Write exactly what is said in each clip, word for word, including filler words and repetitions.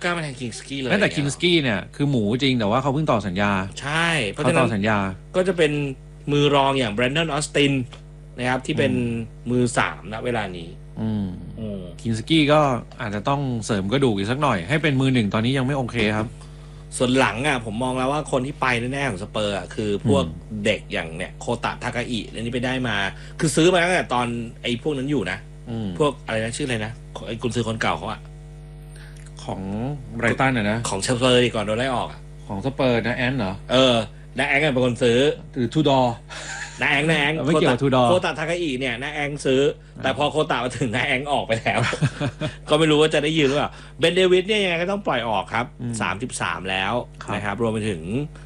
ก้ามาแทนคิงสกี้เลยแม้แต่คิงสกี้เนี่ยคือหมูจริงแต่ว่าเขาเพิ่งต่อสัญญาใช่เพราะฉะนั้นต่อสัญญาก็จะเป็นมือรองอย่างแบรนดอนออสตินนะครับที่เป็นมือสามณเวลานี้อืมคิงสกี้ก็อาจจะต้องเสริมกระดูกอีกสักหน่อยให้เป็นมือหนึ่งตอนนี้ยังไม่โอเคครับส่วนหลังอ่ะผมมองแล้วว่าคนที่ไปแน่ๆของสเปอร์อ่ะคือพวกเด็กอย่างเนี่ยโคตะทากาอิอันนี้ไปได้มาคือซื้อมาตั้งแต่ตอนไอ้พวกนั้นอยู่นะพวกอะไรนะชื่ออะไรนะไอ้กุนซือคนเก่าเขาอ่ะของไบรตันอ่ะนะของเชลซีก่อนโดนไล่ออกอ่ะของสเปอร์นะแอนเหรอเออนาแองเป็นคนซื้อหรือทูดอร์นาแองนาแองไม่เกี่ยวทูดอร์โคตะทากาอิเนี่ยนาแองซื้อแต่พอโคตะมาถึงนาแองออกไปแล้วก็ไม่รู้ว่าจะได้ยืนหรือเปล่าเบนเดวิดเนี่ยยังไงก็ต้องปล่อยออกครับสามสิบสามแล้วนะครับรวมไปถึง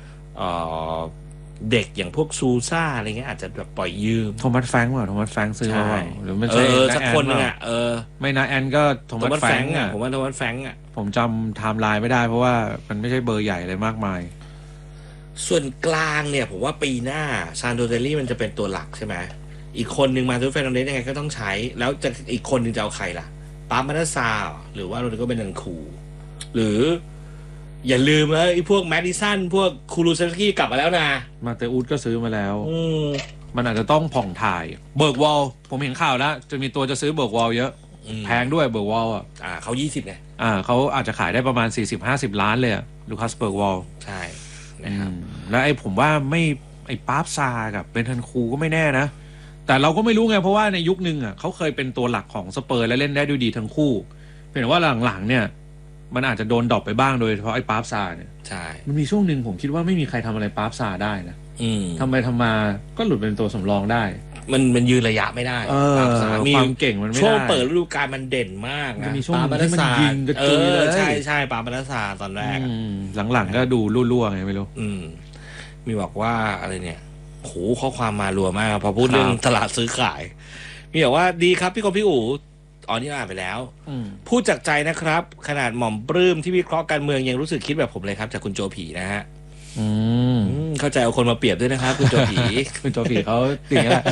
เด็กอย่างพวกซูซ่าอะไรเงี้ยอาจจะแบบปล่อยยืมโทมัสแฟรงค์ว่ะโทมัสแฟรงค์ซื้อมาหรือไม่ใช่สักคนนึงอ่ะเออไม่นะแอนก็โทมัสแฟรงค์อ่ะผมว่าโทมัสแฟรงค์อ่ะผมจำไทม์ไลน์ไม่ได้เพราะว่ามันไม่ใช่เบอร์ใหญ่อะไรมากมายส่วนกลางเนี่ยผมว่าปีหน้าซานโดเดลลี่มันจะเป็นตัวหลักใช่ไหมอีกคนหนึ่งมาทูเฟรนันเดสยังไงก็ต้องใช้แล้วจะอีกคนหนึ่งจะเอาใครล่ะปามาดาซาหรือว่าโรดิโกเบนันคูหรืออย่าลืมนะไอ้พวกแมดดิสันพวกคูรูเซฟสกี้กลับมาแล้วนะมาเตอูดก็ซื้อมาแล้วมันอาจจะต้องผ่องถ่ายเบิร์กวอลผมเห็นข่าวแล้วจะมีตัวจะซื้อเบิร์กวอลเยอะแพงด้วยเบิร์กวอลอ่ะอ่าเขายี่สิบไงอ่าเขาอาจจะขายได้ประมาณ สี่สิบห้าสิบ ล้านเลยลูคัสเบิร์กวอลใช่นะครับแล้วไอ้ผมว่าไม่ไอ้ปาร์ฟซากับเบนทันคูก็ไม่แน่นะแต่เราก็ไม่รู้ไงเพราะว่าในยุคนึงอ่ะเขาเคยเป็นตัวหลักของสเปอร์และเล่นได้ด้วยดีทั้งคู่เพียงแต่ว่าหลังๆเนี่ยมันอาจจะโดนดรอปไปบ้างโดยเฉพาะไอ้ปาร์ฟซาเนี่ยใช่มันมีช่วงหนึ่งผมคิดว่าไม่มีใครทำอะไรปาร์ฟซาได้นะทำไปทำมาก็หลุดเป็นตัวสำรองได้มันมันยืนระยะไม่ได้ปาร์ฟซามีความเก่งมันไม่ได้ช่วงเปิดฤดูกาลมันเด่นมากนะปาร์ฟซายิงกระจุยเลยใช่ใช่ปาร์ฟซาตอนแรกหลังๆก็ดูรั่วๆไงไม่รู้มีบอกว่าอะไรเนี่ยโหข้อความมารัวมากพอพูดเรื่องตลาดซื้อขายมีบอกว่าดีครับพี่กบพี่อู๋อ๋อนี่อ่านไปแล้วพูดจากใจนะครับขนาดหม่อมปลื้มที่วิเคราะห์การเมืองยังรู้สึกคิดแบบผมเลยครับจากคุณโจผีนะฮะเข้าใจเอาคนมาเปรียบด้วยนะครับคุณโจผีคุณโจผีเขาจริงแหละ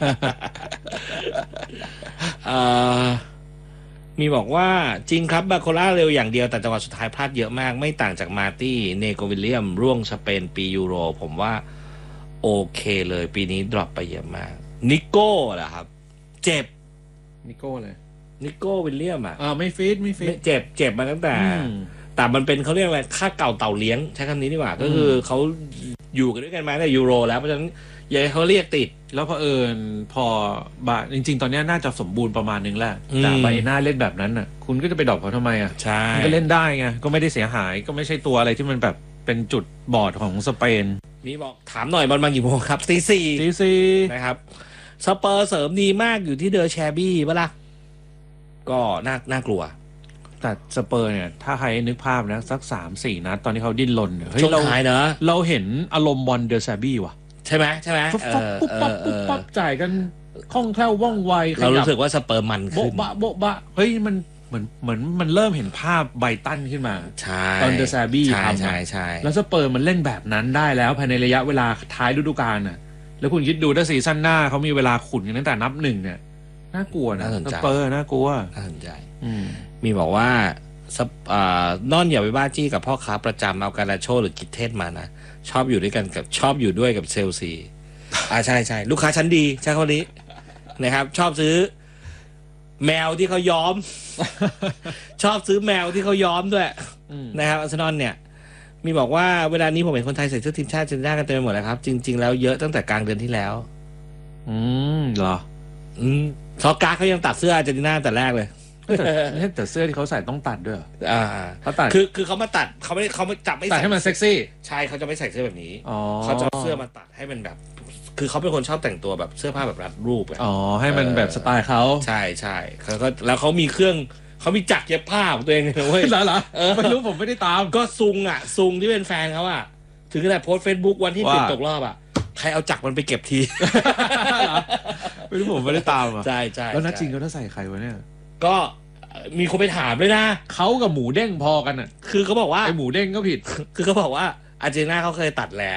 มีบอกว่าจริงครับบาโคล่าเร็วอย่างเดียวแต่จังหวะสุดท้ายพลาดเยอะมากไม่ต่างจากมาร์ตี้เนโกวิลเลียมร่วงสเปนปียูโรผมว่าโอเคเลยปีนี้ดรอปไปเยอะมากนิโก้เหรอครับเจ็บนิโก้เลยนิโก้วิลเลียมอ่ะอ่าไม่ฟิตไม่ฟิตเจ็บเจ็บมาตั้งแต่แต่มันเป็นเขาเรียกอะไรค่าเก่าเต่าเลี้ยงใช้คำนี้ดีกว่าก็คือเขาอยู่กันด้วยกันมาในยูโรแล้วเพราะฉะนั้นอย่าให้เขาเรียกติดแล้วพอเอิญพอบาจริงๆตอนนี้น่าจะสมบูรณ์ประมาณนึงแล้วแต่ใบหน้าเล่นแบบนั้นอ่ะคุณก็จะไปดรอปเขาทำไมอ่ะใช่ก็เล่นได้ไงก็ไม่ได้เสียหายก็ไม่ใช่ตัวอะไรที่มันแบบเป็นจุดบอดของสเปนมีบอกถามหน่อยบอลมากี่โมงครับตีสี่ตีสี่นะครับสเปอร์เสริมดีมากอยู่ที่เดอแชบี้ปะล่ะก็น่าน่ากลัวแต่สเปอร์เนี่ยถ้าใครนึกภาพนะสัก สามสี่ นัดตอนที่เขาดิ้นรนเฮ้ยเราเนอะเราเห็นอารมณ์บอลเดอแชบี้ว่ะใช่ไหมใช่ไหมปุ๊บปั๊บปุ๊บปั๊บปุ๊บปั๊บจ่ายกันคล่องแคล่วว่องไวเรารู้สึกว่าสเปอร์มันขึ้นโบ๊ะบะโบ๊ะบะเฮ้ยมันเหมือนเหมือนมันเริ่มเห็นภาพไบตันขึ้นมาตอนเดอแชบี้ทำใช่ใช่แล้วสเปอร์มันเล่นแบบนั้นได้แล้วภายในระยะเวลาท้ายฤดูกาลน่ะแล้วคุณคิดดูถ้าซีซั่นหน้าเขามีเวลาขุนกันตั้งแต่นับหนึ่งเนี่ยน่ากลัวนะสเปอร์น่ากลัวน่าสนใจมีบอกว่านอนอย่าไปบ้าจี้กับพ่อค้าประจำเอาการาโชหรือกิตเทสมานะชอบอยู่ด้วยกันกับชอบอยู่ด้วยกับเชลซีอ่าใช่ใช่ลูกค้าชั้นดีใช่คนนี้นะครับชอบซื้อแมวที่เขาย้อม ชอบซื้อแมวที่เขาย้อมด้วยนะครับอาร์เซนอลเนี่ยมีบอกว่าเวลานี้ผมเห็นคนไทยใส่เสื้อทีมชาติเจนด้ากันเต็มไปหมดแล้วครับจริงๆแล้วเยอะตั้งแต่กลางเดือนที่แล้วอืมเหรออืมซอกาเขายังตัดเสื้ออาร์เจนตินาแต่แรกเลยแต่เสื้อที่เขาใส่ต้องตัดด้วยอ่าเขาตัดคือคือเขามาตัดเขาไม่เขาไม่จับไม่ตัดให้มันเซ็กซี่ใช่เขาจะไม่ใส่เสื้อแบบนี้เขาจะเสื้อมาตัดให้มันแบบคือเขาเป็นคนชอบแต่งตัวแบบเสื้อผ้าแบบรัดรูปอ๋อให้มันแบบสไตล์เขาใช่ใช่เขาก็แล้วเขามีเครื่องเขามีจักรเย็บผ้าของตัวเองเลยเว้ยเหรอไม่รู้ผมไม่ได้ตามก็ซุงอ่ะซุงที่เป็นแฟนเขาอ่ะถึงขนาดโพสเฟซบุ๊กวันที่ติดตกรอบอ่ะใครเอาจักรมันไปเก็บทีไม่รู้ผมไม่ได้ตามอ่ะใช่ใช่แล้วนัดจริงเขาจะใส่ใครวะเนี่ยก็มีคนไปถามเลยนะเขากับหมูเด้งพอกันอ่ะคือเขาบอกว่าไอหมูเด้งก็ผิดคือเขาบอกว่าอาร์เจนตินาเขาเคยตัดแล้ว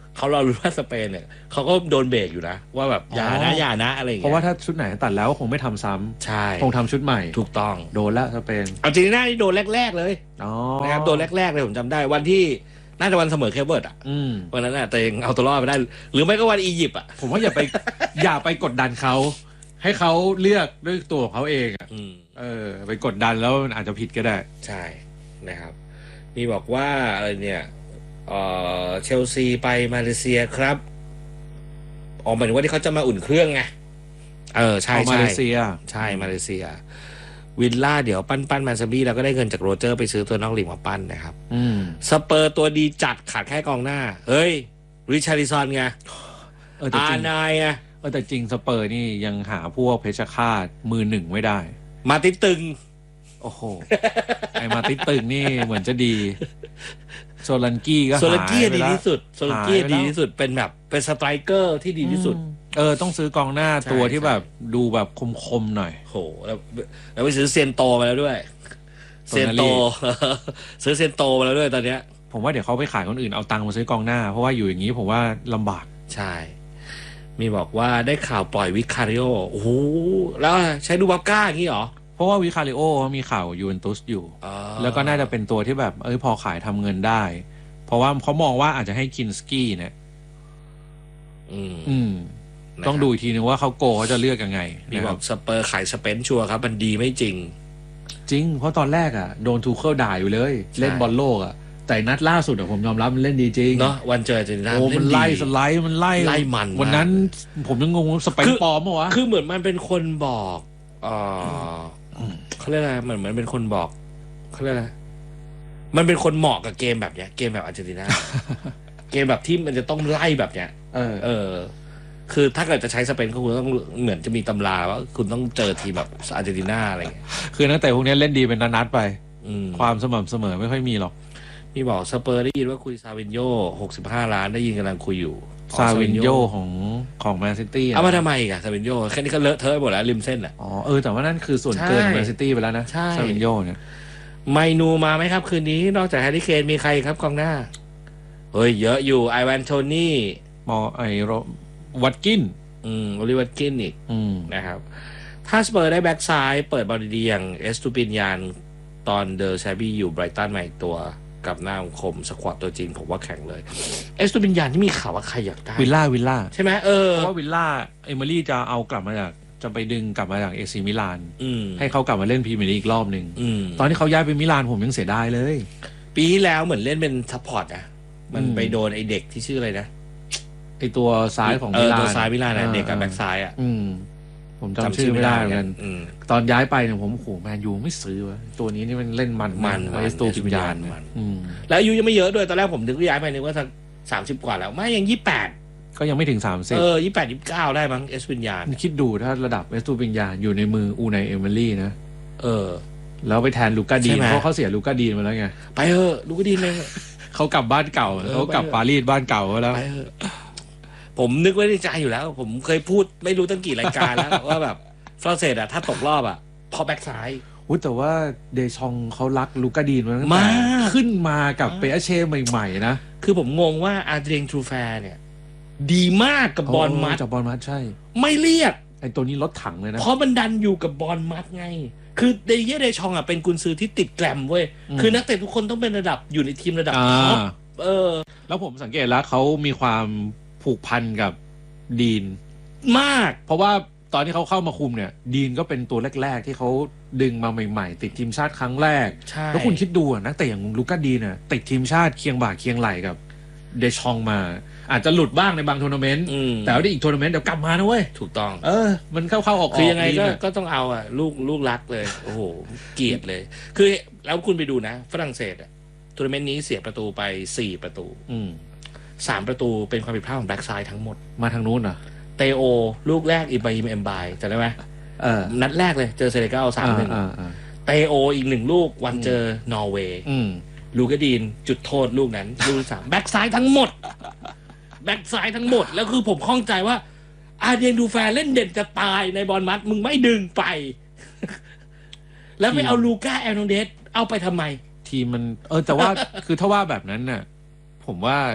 เขาเรารู้ว่าสเปนเนี่ยเขาก็โดนเบรกอยู่นะว่าแบบอย่านะอย่านะอะไรอย่างเพเงี้ยราะว่าถ้าชุดไหนตัดแล้วคงไม่ทำซ้ำใช่คงทำชุดใหม่ถูกต้องโดนแล้วสเปนอาร์เจนตินานี่โดนแรกๆเลยอ๋อนะครับโดนแรกๆเลยผมจำได้วันที่น่าจะวันเสมอเคเบิร์ตอ่ะอืมวันนั้นน่ะแต่ยังเอาตัวรอดไปได้ หรือไม่ก็วันอียิปต์อ่ะผมว่าอย่าไป อย่าไปกดดันเขาให้เขาเลือกด้วยตัวของเขาเองอ่ะอืมเออ ไปกดดันแล้วมันอาจจะผิดก็ได้ใช่นะครับมีบอกว่าอะไรเนี่ยเออเชลซีไปมาเลเซียครับอ๋อหมายถึงว่าที่เขาจะมาอุ่นเครื่องไงเออใช่เอามาใช่เลเซียใช่มาเลเซียวิลล่าเดี๋ยวปั้นปั้นแมนซาบี้แล้วก็ได้เงินจากโรเจอร์ไปซื้อตัวนอกลีกมาปั้นนะครับอืมสเปอร์ตัวดีจัดขาดแค่กองหน้า เฮ้ยริชาริซอนไงเออแต่อาจริงนายไงเออแต่จริงสเปอร์นี่ยังหาพวกเพชรฆาตมือหนึ่งไม่ได้มาติดตึงโอ้โห ไอมาติดตึงนี่เหมือนจะดี โซลันกี้ก็โซลันกี้หายไปดีแล้วที่สุดโซลันกี้หายไปแล้วดีที่สุดเป็นแบบเป็นสไตรเกอร์ที่ดีที่สุดเออต้องซื้อกองหน้าใช่ตัวที่ใช่แบบดูแบบคมๆหน่อยโหแล้วแล้วไปซื้อเซียนโตมาแล้วด้วยโซเซียนนาโตรีซื้อเซียนโตมาแล้วด้วยตอนเนี้ยผมว่าเดี๋ยวเขาไปขายคนอื่นเอาตังค์มาซื้อกองหน้า เพราะว่าอยู่อย่างนี้ผมว่าลำบากใช่ มีบอกว่าได้ข่าวปล่อยวิคาริโอโอ้โหแล้วใช้ดูบับก้าอย่างนี้เหรอเพราะว่าวิคาริโอเขามีข่าวยูเวนตุสอยู่อ๋อแล้วก็น่าจะเป็นตัวที่แบบเอ้ยพอขายทำเงินได้ เพราะว่าเขามองว่าอาจจะให้คินสกี้เนี่ยอืมอืมนะครับต้องดูอีกทีนึงว่าเขาโกเขาจะเลือกยังไงมีนะบคอรับกสเปอร์ขายสเปนชัวร์ครับมันดีไม่จริงจริง เพราะตอนแรกอ่ะโดนทูเคิลด่าอยู่เลยใช่เล่นบอลโลกอ่ะ แต่นัดล่าสุดอ่ะผมยอมรับมันเล่นดีจริงเนาะวันเจออาร์เจนตินาโอ้มันไล่เดีสไลด์มันไล่ไล่มันมากวันนั้นผมยังงงว่าสเปนคือปลอมปะวะคือเหมือนมันเป็นคนบอกเออเขาเรียกอะไรเหมือนเหมือนเป็นคนบอกเขาเรียกอะไรมันเป็นคนเหมาะกับเกมแบบเนี้ย เกมแบบอาร์เจน ตินา เกมแบบที่มันจะต้องไล่แบบเนี้ยเออเออ คือถ้าเกิดจะใช้สเปนก็คุณต้องเหมือนจะมีตำราว่าคุณต้องเจอทีมแบบอาร์เจนตินาอะไรอย่างเงี้ยคือนักเตะพวกนี้เล่นดีเป็นนัดๆไปอืมความสม่ำเสมอไม่ค่อยมีหรอกมีบอกสเปอร์ได้ยินว่าคุยซาวินโยหกสิบห้าล้านได้ยินกำลังคุยอยู่ซาวินโยของของแมนซิตี้เอามาทำไมอีกอะซาวินโยแค่นี้ก็เลอะเทอะหมดแล้วริมเส้นอะอ๋อเออแต่ว่านั่นคือส่วนเกินใช่แมนซิตี้ไปแล้วนะใช่ซาวินโยเนี่ยไมนูมาไหมครับคืนนี้นอกจากแฮร์รี่เคนมีใครครับกองหน้า เฮ้ย เยอะอยู่ไอแวนโทนี่มอไอโรวัตกินอืมโอลิเวอร์กินอีกอืมนะครับ ถ้าสเปอร์ได้แบ็กซ้าย เปิดบอลดีๆอย่างเอสตูปินยานตอนเดอร์แซบี้อยู่ไบรตันใหม่ตัวกับหน้าคมสควอตตัวจริงผมว่าแข็งเลย เอสตูปินยานที่มีข่าวว่าใครอยากได้วิลล่าวิลล่าใช่ไหมเออเพราะว่าวิลล่าเอมิลี่จะเอากลับมาจากจะไปดึงกลับมาจากเอซีมิลานอืมให้เขากลับมาเล่นพรีเมียร์ลีกอีกรอบหนึ่งอืมตอนที่เขาย้ายไปมิลานผมยังเสียดายเลยปีที่แล้วเหมือนเล่นเป็นซัพพอร์ตนะมันอืมไปโดนไอเด็กที่ชื่ออะไรนะไอตัวซ้ายของเอมิอลานตัวซ้ายมิลานนะอ่เด็กกับแบ็กซ้ายอ่ะอืม ผมจำชื่อไม่ได้เหมือนกันอืมตอนย้ายไปเนี่ยผมโอ้โหแมนยูไม่ซื้อวะตัวนี้นี่มันเล่นมันมันเอสตูปิญญาณมันอืมแล้วอายุยังไม่เยอะด้วยตอนแรกผมนึกว่าย้ายไปนึกว่าสักสามสิบกว่าแล้วไม่ยังยี่แปดก็ยังไม่ถึงสามสิบเออยี่แปดยี่เก้าได้มั้งเอสวิญญาณคิดดูถ้าระดับเอสตูปิญญาณอยู่ในมืออูไนเอมิลี่นะเออแล้วไปแทนลูก้าดีใช่นไหมเพราะเขาเสียลูก้าดีนมาแล้วไงไปเถอะลูกก็ดีเลยเขากลับบ้านเก่าเออเขากลับไปเถอะปารีสบ้านเก่าเขาแล้วไปเถอะผมนึกไว้ในใจอยู่แล้ว ผมเคยพูดไม่รู้ตั้งกี่รายการแล้ว ว่าแบบฝรั่งเศสอะถ้าตกรอบอะพอแบ็กซ้ายอุ๊ยแต่ว่าเดชองเขารักลูก้าดีนมาตั้งมาแต่กขึ้นมากับมากเปเช่ใหม่ๆนะคือผมงงว่าอาร์เดนทรูแฟร์เนี่ย ดีมากกับบอลมัดจากบอลมัดใช่ไม่เรียกไอตัวนี้รถถังเลยนะเพราะมันดันอยู่กับบอลมัดไง คือเดเยเดชองอ่ะเป็นกุนซือที่ติดแกรมเว้ยอืมคือนักเตะทุกคนต้องเป็นระดับอยู่ในทีมระดับอ่าท็อป เออแล้วผมสังเกตแล้วเขามีความผูกพันกับดีนมากเพราะว่าตอนที่เขาเข้ามาคุมเนี่ย ดีนก็เป็นตัวแรก ๆ ที่เขาดึงมาใหม่ๆ ติดทีมชาติครั้งแรกใช่แล้วคุณคิดดูอะนักเตะอย่างลูก้าดีนน่ะติดทีมชาติเคียงบ่าเคียงไหลกับเดชองมา อาจจะหลุดบ้างในบางทัวร์นาเมนต์อืมแต่ว่าในอีกทัวร์นาเมนต์เดี๋ยวกลับมานะเว้ยถูกต้องเออ มันเข้าๆออกๆคือยังไงก็ดีน่ะก็ต้องเอาอ่ะ ลูกลูกรักเลย โอ้โห เกลียดเลย คือแล้วคุณไปดูนะ ฝรั่งเศสอ่ะทัวร์นาเมนต์นี้เสียประตูไปสี่ประตูอืมสามประตูเป็นความผิดพลาดของแบ็กซ้ายทั้งหมดมาทางนู้นเหรอเตโอ ลูกแรกอิบราฮิมเอมบายจำได้ไหมเออนัดแรกเลยเจอเซเนกัลสามหนึ่งอ่าอ่าเตโออีกหนึ่งลูกวันเจอนอร์เวย์อืมลูกาดีนจุดโทษลูกนั้น ลูกที่สามแบ็กซ้ายทั้งหมด แบ็กซ้ายทั้งหมด แล้วคือผมข้องใจว่า อาเดียนดูแฟร์เล่นเด่นจะตายในบอลมัด มึงไม่ดึงไป แล้วไม่เอาลูก้าแอลโนเดสเอาไปทำไมทีมมัน เออ แต่ว่า คือถ้าว่าแบบนั้นน่ะ ผมว่า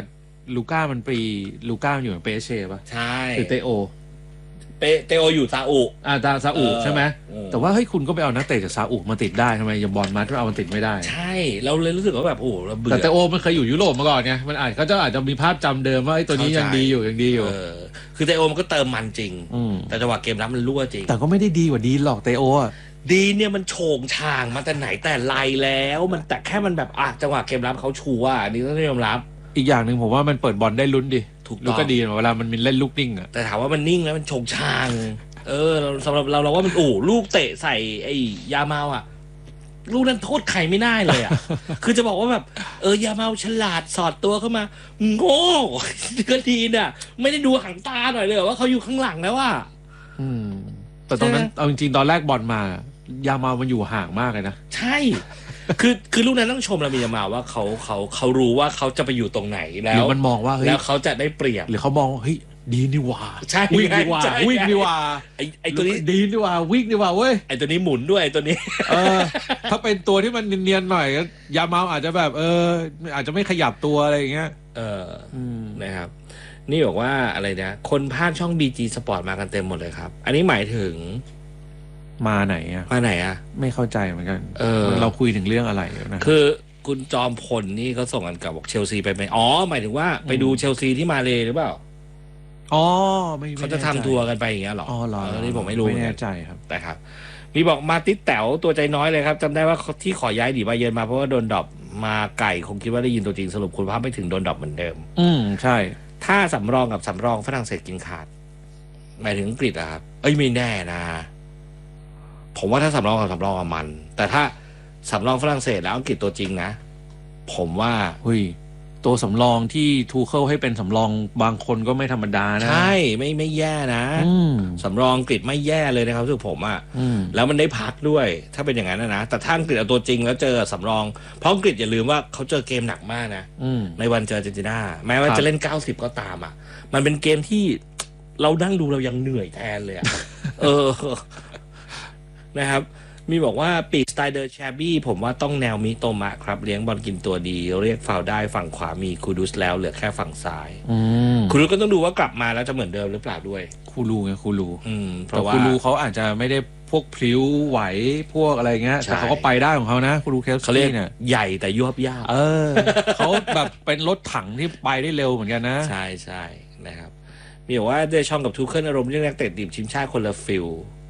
ลูก้ามันไปลูก้ามันอยู่ในเปเช่ป่ะใช่หรือเตโอเปเตโออยู่ซาอุอ่าตาซาอุใช่ไหมเออแต่ว่าเฮ้ยคุณก็ไปเอานักเตะจากซาอุมาติดได้ทำไมยังบอลมัดเอามาติดไม่ได้ใช่เราเลยรู้สึกว่าแบบโอ้เราเบื่อแต่เตโอมันเคยอยู่ยุโรปมาก่อนไงมันอาจเขาจะอาจจะมีภาพจำเดิมว่าไอ้ตัวนี้ยังดีอยู่ยังดีอยู่เออคือเตโอมันก็เติมมันจริงอืมแต่จังหวะเกมรับมันรั่วจริงแต่ก็ไม่ได้ดีกว่าดีหรอกเตโออ่ะดีเนี่ยมันโฉงช่างมาแต่ไหนแต่ไรแล้วมันแต่แค่มันแบบอ่ะจังหวะเกมรับเขาชัวร์อันนี้ต้องยอมรับอีกอย่างหนึ่งผมว่ามันเปิดบอลได้ลุ้นดิถูกต้องลูกก็ดีเวลามันมีเล่นลูกนิ่งอ่ะแต่ถามว่ามันนิ่งแล้วมันโฉงช่าง เออสำหรับเราเราว่ามันโอ้ลูกเตะใส่ไอ้ยาเมาอ่ะลูกนั้นโทษใครไม่ได้เลยอ่ะ คือจะบอกว่าแบบเออยาเมาฉลาดสอดตัวเข้ามาโง่ก็ดีน่ะไม่ได้ดูหางตาหน่อยเลยว่าเขาอยู่ข้างหลังแล้วว่าอืมแต่ตอนนั้นเอาจริงๆตอนแรกบอลมา ยามามันอยู่ห่างมากเลยนะใช่ คือคือลูกนั้นต้องชมลามินยามาลว่าเขาเขาเขารู้ว่าเขาจะไปอยู่ตรงไหนแล้หรืวอมันมองว่าเฮ้ยแล้วเขาจะได้เปรียบหรือเขามองเฮ้ยดีนี่หว่าใช่วิ่งดีกว่าใช่วิ่งดีกว่าไอไอตัวนี้ดีดีกว่าวิ่งดีกว่าเว้ยไอตัวนี้หมุนด้วยไอตัวนี้เออ ถ้าเป็นตัวที่มันเนียนๆหน่อยก็ยามาอาจจะแบบ เออ อาจจะไม่ขยับตัวอะไรอย่างเงี้ยเอออืมนะครับ นี่บอกว่าอะไรนะคนพากย์ช่อง บี จี Sport มากันเต็มหมดเลยครับ อันนี้หมายถึงมาไหนอ่ะมาไหนอ่ะไม่เข้าใจเหมือนกันเออเราคุยถึงเรื่องอะไรนะคือคุณจอมพลนี่เขาส่งกันกับบอกเชลซีไปไหมอ๋อหมายถึงว่าไปดูเชลซีที่มาเลหรือเปล่าอ๋อไม่เขาจะทำทัวร์กันไปอย่างเงี้ยหรออ๋อเหรอเออนี่ผมไม่รู้ไม่แน่ใจครับแต่ครับ มีบอกมาติดแต๋วตัวใจน้อยเลยครับจำได้ว่าที่ขอย้ายดีมาเยือนมาเพราะว่าโดนดรอปมาไก่คงคิดว่าได้ยินตัวจริงสรุปคุณภาพไม่ถึงโดนดรอปเหมือนเดิมอืมใช่ถ้าสำรองกับสำรองฝรั่งเศสกินขาดหมายถึงอังกฤษอะครับเอ้ยไม่แน่นะ ผมว่าถ้าสำรองกับสำรองอะมัน แต่ถ้าสำรองฝรั่งเศสแล้วอังกฤษตัวจริงนะผมว่าเฮ้ยตัวสำรองที่ทูเคิลให้เป็นสำรองบางคนก็ไม่ธรรมดานะใช่ไม่ไม่แย่นะอืมสำรองอังกฤษไม่แย่เลยนะครับรู้สึกผมอะอืมแล้วมันได้พักด้วย ถ้าเป็นอย่างนั้นนะนะแต่ถ้าอังกฤษเอาตัวจริงแล้วเจอสำรองเพราะอังกฤษอย่าลืมว่าเขาเจอเกมหนักมากนะอืมในวันเจออาร์เจนตินาแม้ว่าครับจะเล่นเก้าสิบก็ตามอ่ะมันเป็นเกมที่เรานั่งดูเรายังเหนื่อยแทนเลยอะ เออนะครับมีบอกว่าปีกสไตล์เดอร์แชบี้ผมว่าต้องแนวมิโตมะครับเลี้ยงบอลกินตัวดี เรียกฟาวล์ได้ฝั่งขวามีคูดุสแล้วเหลือแค่ฝั่งซ้ายอืมคูดุสก็ต้องดูว่ากลับมาแล้วจะเหมือนเดิมหรือเปล่าด้วยคูรูไงคูรูอืมเพแต่ราะว่าคูรูเขาอาจจะไม่ได้พวกพลิ้วไหวพวกอะไรเงี้ยใช่แต่เขาก็ไปได้ของเขานะคูรูเคลเขาเรียกซี่เนี่ยใหญ่แต่ยวบยาบเออ เขาแบบเป็นรถถังที่ไปได้เร็วเหมือนกันนะใช่ใช่นะครับมีบอกว่าเดชองกับทูเคิลอารมณ์เรื่องนักเตะทีมทีมชาติคนละฟิล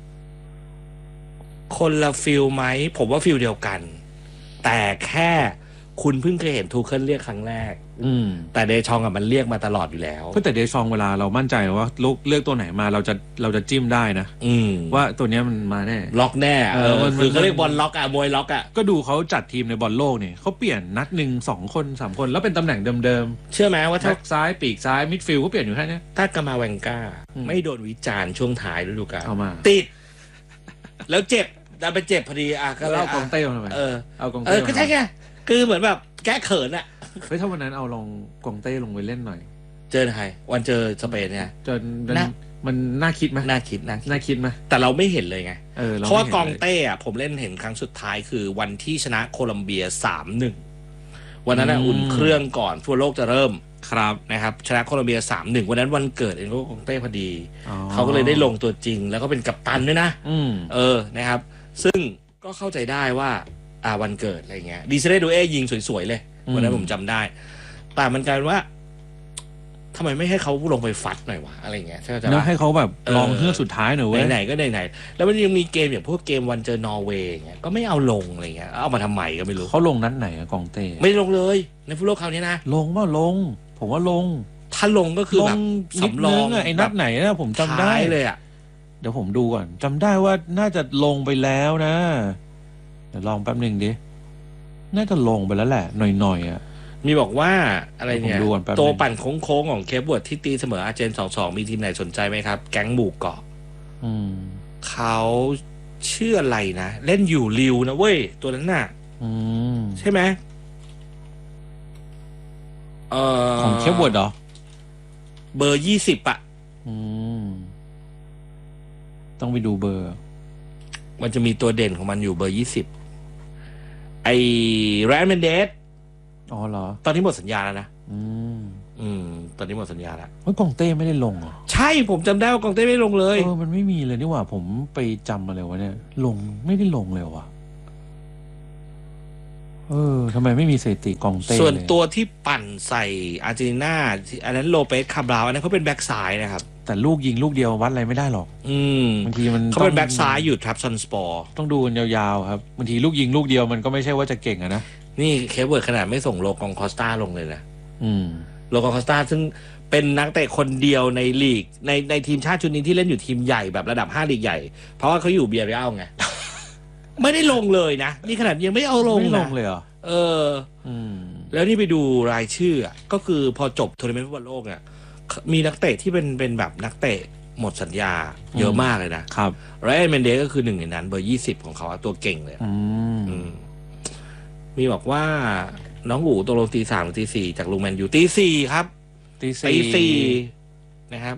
คนละฟิลไหมผมว่าฟิลเดียวกัน แต่แค่คุณเพิ่งเคยเห็นทูเคิลเรียกครั้งแรกอืมแต่เดชองอะมันเรียกมาตลอดอยู่แล้วเพื่อแต่เดชองเวลาเรามั่นใจว่าลูกเลือกตัวไหนมาเราจะเราจะจิ้มได้นะอืมว่าตัวเนี้ยมันมาแน่ล็อกแน่เอเอออมันคือเขามันเรียกบอลล็อกอะมวยล็อกอะก็ดูเขาจัดทีมในบอลโลกเนี่ยเขาเปลี่ยนนัดหนึ่งสองคนสามคนแล้วเป็นตำแหน่งเดิมเชื่อไหมว่าๆถ้าแบ็คซ้ายปีกซ้ายมิดฟิลด์ก็เปลี่ยนอยู่แค่เนี้ยถ้ากามาแวงก้าอืมไม่โดนวิจารณ์ช่วงท้ายฤดูกาลเอามาติด แล้วเจ็บดันไปเจ็บพอดีอะก็ก็เลยเล่ากองอะเต้มาทำไมเออเอากองเอเต้อก็ใช่ไงคือเหมือนแบบแก้เขินอะเฮ้ยถ้าวันนั้นเอาลองกองเต้ลงไปเล่นหน่อยเจอใครวันเจอสเปนเนี่ยจนมันน่ามันน่าคิดไหมน่าคิดน่าคิดน่าคิดไหมแต่เราไม่เห็นเลยไงเออเพราะว่ากองไม่ห็นลยเต้อะผมเล่นเห็นครั้งสุดท้ายคือวันที่ชนะโคลัมเบีย สามหนึ่ง วันนั้นอะอืมอุ่นเครื่องก่อนทั่วโลกจะเริ่มครับนะครับชนะโคลัมเบีย สามหนึ่ง วันนั้นวันเกิดเองก็กองเต้พอดีอ๋อเขาก็เลยได้ลงตัวจริง แล้วก็เป็นกัปตันด้วยนะอืมเออนะครับ ซึ่งก็เข้าใจได้ว่าอ่าวันเกิดอะไรเงี้ยดีเซเรดูเอยิงสวยๆเลยวันนั้นผมจำได้ แต่มันกลายเป็นว่าทำไมไม่ให้เขาลงไปฟัดหน่อยวะอะไรเงี้ยใช่ไหมแล้วให้เขาแบบเออลองเพื่อกสุดท้ายหน่อยเว้ยไหนๆก็ไหนๆแล้วมันยังมีเกมอย่างพวกเกมวันเจอนอร์เวย์เงี้ยก็ไม่เอาลงอะไรเงี้ยเอามาทำไมก็ไม่รู้เขาลงนัดไหนอะกองเต้ไม่ลงเลยในฟุตบอลคราวนี้นะลงว่าลง ผมว่าลงถ้าลงก็คือลแบงบนิดสำรนึองงอะไอ้นัดไหนนะผมจำได้ท้ายเลยอ่ะเดี๋ยวผมดูก่อนจำได้ว่าน่าจะลงไปแล้วนะ เดี๋ยวลองแป๊บหนึ่งดิน่าจะลงไปแล้วแหละ หน่อยๆอ่ะมีบอกว่าอะไรเนี่ยผมดูก่อนแป๊บนึงตัวปั่นโค้งๆของเคปบวดที่ตีเสมออาร์เจนสองสองมีทีมไหนสนใจไหมครับ แก๊งหมู่เกาะอืมเขาชื่ออะไรนะ เล่นอยู่ริวนะเว้ย ตัวนั้นน่ะอืมใช่ไหมเออของเคปวอร์ดเหรอเบอร์ยี่สิบอะอืม ต้องไปดูเบอร์มันจะมีตัวเด่นของมันอยู่เบอร์ยี่สิบไอแรนเมนเดสอ๋อเหรอตอนนี้หมดสัญญาแล้วนะอืมอืมตอนนี้หมดสัญญาแล้วว่ากองเต้ไม่ได้ลงเหรอใช่ผมจำได้ว่ากองเต้ไม่ลงเลยเออมันไม่มีเลยนี่หว่าผมไปจำมาเลยวะเนี่ยลงไม่ได้ลงเลยวะเออทำไมไม่มีสถิติกองเต้ส่วนตัวที่ปั่นใส่อาร์เจนตินาอันนั้นโลเปสคาบราวอันนั้นเขาเป็นแบ็กซ้ายนะครับแต่ลูกยิงลูกเดียววัดอะไรไม่ได้หรอกอืมบางทีมันเขาเป็นแบ็กซ้ายอยู่ทรัพซันสปอร์ต้องดูกันยาวๆครับบางทีลูกยิงลูกเดียวมันก็ไม่ใช่ว่าจะเก่งอะนะนี่เคเบิร์ดขนาดไม่ส่งโลกองคอสตาลงเลยนะอืมโลกองคอสตาซึ่งเป็นนักเตะคนเดียวในลีกในในทีมชาติชุดนี้ที่เล่นอยู่ทีมใหญ่แบบระดับห้าลีกใหญ่เพราะว่าเขาอยู่เบียร์เรียลไง ไม่ได้ลงเลยนะนี่ขนาดยังไม่เอาลงไม่ลงเลยเหรอเอออืมแล้วนี่ไปดูรายชื่อก็คือพอจบทัวร์นาเมนต์ฟุตบอลโลกเนี่ยมีนักเตะที่เป็นเป็นแบบนักเตะหมดสัญญาเยอะมากเลยนะครับไรอันเมนเดสก็คือหนึ่งในนั้นเบอร์ยี่สิบของเขาตัวเก่งเลยอืมมีบอกว่าน้องอู๋ตกลงตีสามหรือตีสี่จากลุงแมนยูตีสี่ครับตีสี่นะครับ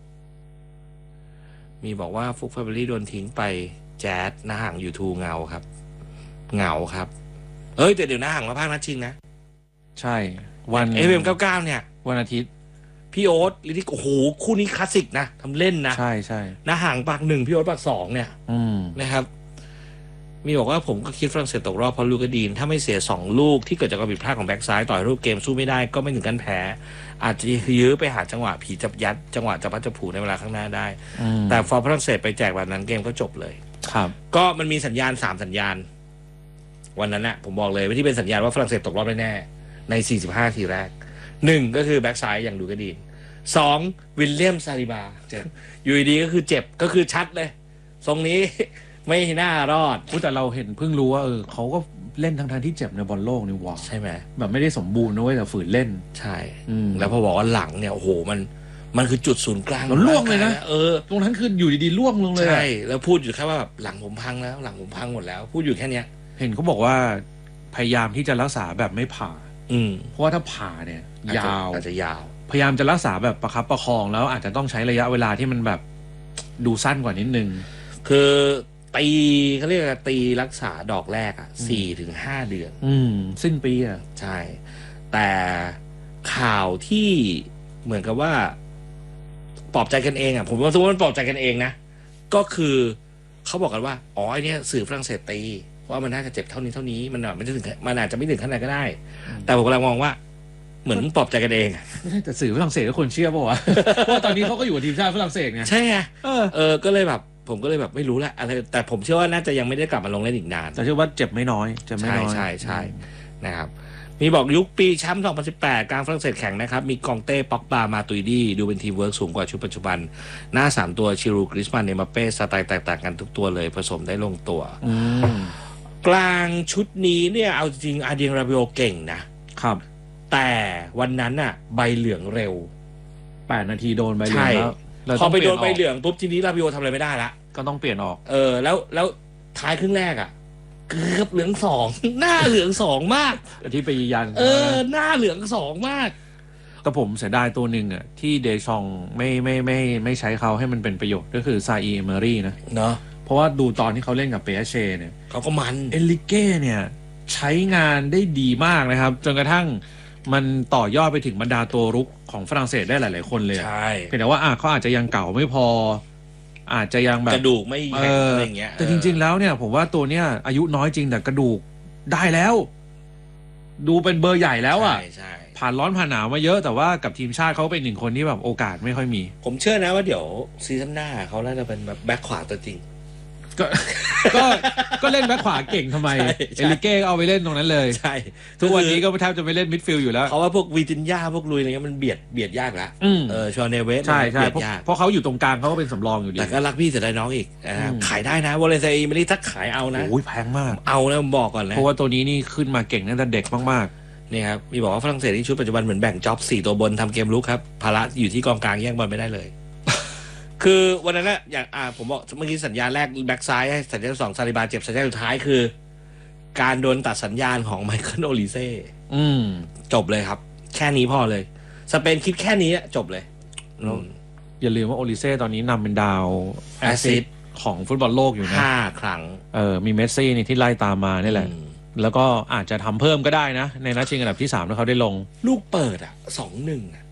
มีบอกว่าฟุกแฟมิลี่โดนทิ้งไปแจ๊ดน้าห่างยูทูเงาครับเหงาครับเอ้ยแต่เดี๋ยวน้าห่างมาภาคนัดชิงนะใช่วันเอฟเอ็มเก้าเก้าเนี่ยวันอาทิตย์พี่โอ๊ตลิทิกโอ้โหคู่นี้คลาสสิกนะทำเล่นนะใช่ใช่น้าห่างปากหนึ่งพี่โอ๊ตปากสองเนี่ยนะครับมีบอกว่าผมก็คิดฝรั่งเศสตกรอบเพราะลูกดีนถ้าไม่เสียสองลูกที่เกิดจากความผิดพลาดของแบ็กซ้ายต่อยรูปเกมสู้ไม่ได้ก็ไม่ถึงกันแพ้อาจจะยื้อไปหาจังหวะผีจับยัดจังหวะจับพัดจับผูในเวลาข้างหน้าได้แต่ฟอร์ฝรั่งเศสไปแจกแบบนั้นเกมก็จบเลยครับก็มันมีสัญญาณสามสัญญาณวันนั้นนะผมบอกเลยว่าที่เป็นสัญญาณว่าฝรั่งเศสตกรอบแน่ๆในสี่สิบห้าทีแรกหนึ่งก็คือแบ็กซ้ายอย่างดูกดีนสองวิลเลียมซาลิบาเจ็บอยู่ดีก็คือเจ็บก็คือชัดเลยทรงนี้ไม่น่ารอดแต่เราเห็นเพิ่งรู้ว่าเออเขาก็เล่นทั้งทางที่เจ็บในบอลโลกนี่ว้าใช่ไหมแบบไม่ได้สมบูรณ์นะเว้ยแต่ฝืนเล่นใช่แล้วพอบอกว่าหลังเนี่ยโอ้โหมันมันคือจุดศูนย์กลางมันล่วงเลยนะเออตรงนั้นคืออยู่ดีๆล่วงลงเลยใช่แล้วพูดอยู่แค่ว่าแบบหลังผมพังแล้วหลังผมพังหมดแล้วพูดอยู่แค่เนี้ยเห็นเขาบอกว่าพยายามที่จะรักษาแบบไม่ผ่าอืมเพราะว่าถ้าผ่าเนี่ยยาวอาจจะยาวพยายามจะรักษาแบบประคับประคองแล้วอาจจะต้องใช้ระยะเวลาที่มันแบบดูสั้นกว่านิดนึงคือตีเขาเรียกว่าตีรักษาดอกแรกอ่ะสี่ถึงห้าเดือนอืมสิ้นปีอ่ะใช่แต่ข่าวที่เหมือนกับว่าปลอบใจกันเองอ่ะผมว่าสมมติมันปลอบใจกันเองนะก็คือเขาบอกกันว่าอ๋อไอเนี้ยสื่อฝรั่งเศสตีว่ามันน่าจะเจ็บเท่านี้เท่านี้มันอ่ะไม่ถึงมันอาจจะไม่ถึงขั้นไหนก็ได้แต่ผมกำลังมองว่าเหมือนปลอบใจกันเองแต่สื่อฝรั่งเศสก็คนเชื่อป่ะวะเพราะตอนนี้เขาก็อยู่กับทีมชาติฝรั่งเศสไงใช่ไงเออเออก็เลยแบบผมก็เลยแบบไม่รู้แหละอะไรแต่ผมเชื่อว่าน่าจะยังไม่ได้กลับมาลงเล่นอีกนานแต่เชื่อว่าเจ็บไม่น้อยเจ็บไม่น้อยใช่ใช่นะครับมีบอกยุคปีแชมป์สองพันสิบแปดกลางฝรั่งเศสแข่งนะครับมีกองเต้ป็อกบามาตุยดี้ดูเป็นทีมเวิร์กสูงกว่าชุดปัจจุบันหน้าสามตัวชิรูกริสมันเนมาเป้สไตล์แตกต่างกันทุกตัวเลยผสมได้ลงตัวกลางชุดนี้เนี่ยเอาจริงอาเดียงราบิโอเก่งนะครับแต่วันนั้นน่ะใบเหลืองเร็วแปดนาทีโดนใบเหลืองแล้วพอไปโดนใบเหลืองปุ๊บทีนี้ราบิโอทำอะไรไม่ได้ละก็ต้องเปลี่ยนออกเออแล้วแล้วท้ายครึ่งแรกอ่ะเกือบเหลืองสองหน้าเหลืองสองมากที่ไปยันเออหน้าเหลืองสองมากแต่ผมเสียดายตัวหนึ่งอ่ะที่เดชองไม่ไม่ไม่ไม่ใช้เขาให้มันเป็นประโยชน์ก็คือซาอีเอเมอรี่นะเนาะเพราะว่าดูตอนที่เขาเล่นกับเปเช่เนี่ยเขาก็มันเอลิเก้เนี่ยใช้งานได้ดีมากนะครับจนกระทั่งมันต่อยอดไปถึงบรรดาตัวรุกของฝรั่งเศสได้หลายๆคนเลยใช่เพียงแต่ว่าอ่ะเขาอาจจะยังเก่าไม่พออาจจะยังแบบกระดูกไม่แข็งอะไรอย่างเงี้ยแต่จริงๆแล้วเนี่ยผมว่าตัวเนี้ยอายุน้อยจริงแต่กระดูกได้แล้วดูเป็นเบอร์ใหญ่แล้วอ่ะผ่านร้อนผ่านหนาวมาเยอะแต่ว่ากับทีมชาติเขาเป็นหนึ่งคนที่แบบโอกาสไม่ค่อยมีผมเชื่อนะว่าเดี๋ยวซีซั่นหน้าเขาน่าจะเป็นแบบแบ็คขวาตัวจริงก็ก็ก็เล่นแบ็คขวาเก่งทำไมเอลิเก้เอาไปเล่นตรงนั้นเลยใช่ทุกวันนี้ก็แทบจะไม่เล่นมิดฟิลด์อยู่แล้วเพราะว่าพวกวีจินยาพวกลุยอะไรเงี้ยมันเบียดเบียดยากละเออชอเนเวสใช่ใช่เพราะเขาอยู่ตรงกลางเขาก็เป็นสำรองอยู่ดีแต่ก็รักพี่เสียดายน้องอีกขายได้นะวอลเลนเซียไม่ได้ทักขายเอานะโอ้ยแพงมากเอานะผมบอกก่อนนะเพราะว่าตัวนี้นี่ขึ้นมาเก่งตั้งแต่เด็กมากๆนี่ครับมีบอกว่าฝรั่งเศสที่ชุดปัจจุบันเหมือนแบ่งจ็อบสี่ตัวบนทำเกมลุกครับภาระอยู่ที่กองกลางแย่งบอลไม่ได้เลยคือวันนั้นแหละอย่างอ่าผมบอกเมื่อกี้สัญญาณแรกแบ็กซ้ายสัญญาณสองซาลิบาเจ็บสัญญาณสุดท้ายคือการโดนตัดสัญญาณของไมเคิลโอลิเซ่จบเลยครับแค่นี้พอเลยสเปนคิดแค่นี้จบเลยอย่าลืมว่าโอลิเซ่ตอนนี้นำเป็นดาวแอสซิสต์ของฟุตบอลโลกอยู่นะห้าครั้งเออมีเมสซี่นี่ที่ไล่ตามมานี่แหละแล้วก็อาจจะทำเพิ่มก็ได้นะในนัดชิงอันดับที่สามถ้าเขาได้ลงลูกเปิดอ่ะสองหนึ่งอ่ะ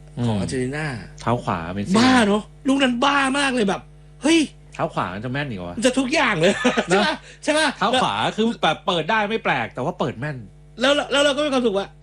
ของอาร์เจนตินาเท้าขวาเมสซี่บ้าเนาะลูกนั้นบ้ามากเลยแบบเฮ้ยเท้าขวามันจะแม่นอีกวะจะทุกอย่างเลย ใช่ไหมใช่ไหมเท้าขวาคือแบบเปิดได้ไม่แปลกแต่ว่าเปิดแม่นแล้วแล้วเราก็มีความรู้สึกว่า